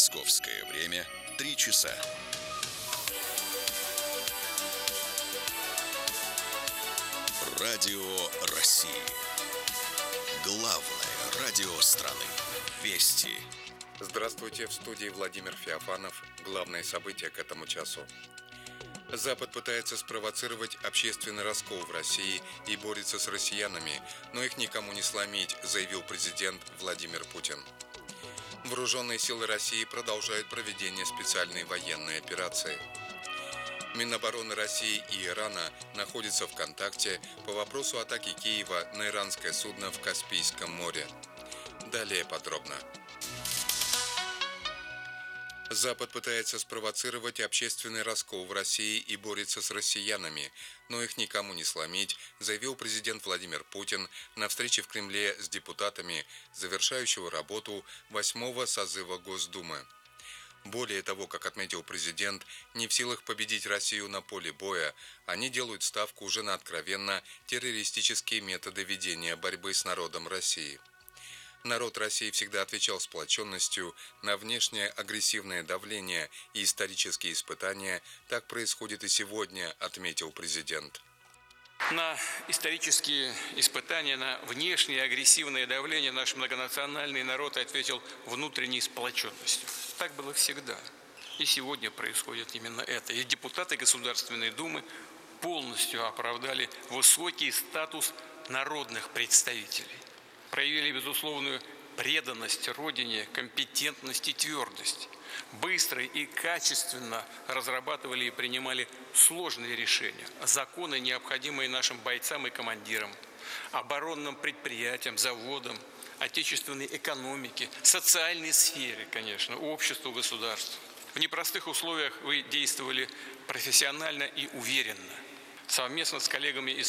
Московское время 3 часа. Радио России. Главное радио страны. Вести. Здравствуйте, в студии Владимир Феофанов. Главные события к этому часу. Запад пытается спровоцировать общественный раскол в России и борется с россиянами, но их никому не сломить, заявил президент Владимир Путин. Вооруженные силы России продолжают проведение специальной военной операции. Минобороны России и Ирана находятся в контакте по вопросу атаки Киева на иранское судно в Каспийском море. Далее подробно. Запад пытается спровоцировать общественный раскол в России и борется с россиянами, но их никому не сломить, заявил президент Владимир Путин на встрече в Кремле с депутатами, завершающего работу 8-го созыва Госдумы. Более того, как отметил президент, не в силах победить Россию на поле боя, они делают ставку уже на откровенно террористические методы ведения борьбы с народом России. Народ России всегда отвечал сплоченностью на внешнее агрессивное давление и исторические испытания. Так происходит и сегодня, отметил президент. На исторические испытания, на внешнее агрессивное давление наш многонациональный народ ответил внутренней сплоченностью. Так было всегда. И сегодня происходит именно это. И депутаты Государственной Думы полностью оправдали высокий статус народных представителей. Проявили безусловную преданность Родине, компетентность и твердость. Быстро и качественно разрабатывали и принимали сложные решения, законы, необходимые нашим бойцам и командирам, оборонным предприятиям, заводам, отечественной экономике, социальной сфере, конечно, обществу, государству. В непростых условиях вы действовали профессионально и уверенно. Совместно с коллегами из